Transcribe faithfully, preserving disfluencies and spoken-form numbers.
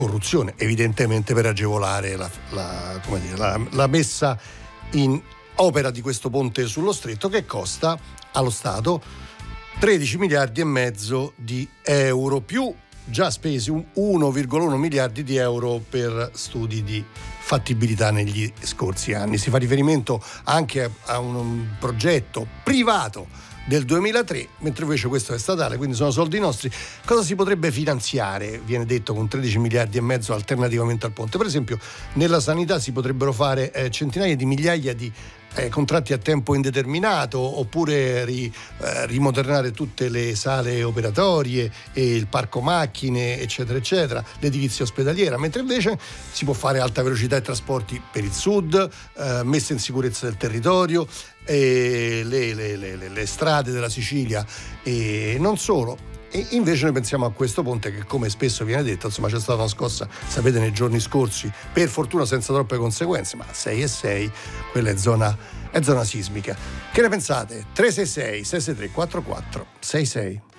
corruzione, evidentemente per agevolare la, la, come dire, la, la messa in opera di questo ponte sullo stretto, che costa allo Stato tredici miliardi e mezzo di euro, più già spesi uno virgola uno miliardi di euro per studi di fattibilità negli scorsi anni. Si fa riferimento anche a, a un, un progetto privato del duemilatré, mentre invece questo è statale, quindi sono soldi nostri. Cosa si potrebbe finanziare, viene detto, con tredici miliardi e mezzo alternativamente al ponte? Per esempio, nella sanità si potrebbero fare eh, centinaia di migliaia di eh, contratti a tempo indeterminato, oppure ri, eh, rimodernare tutte le sale operatorie e il parco macchine, eccetera eccetera, l'edilizia ospedaliera, mentre invece si può fare alta velocità e trasporti per il sud, eh, messa in sicurezza del territorio, e le, le, le, le strade della Sicilia e non solo. E invece noi pensiamo a questo ponte che, come spesso viene detto, insomma, c'è stata una scossa, sapete, nei giorni scorsi, per fortuna senza troppe conseguenze, ma sei e sei, quella è zona, è zona sismica. Che ne pensate? tre sei sei sei sei tre quattro quattro sei sei.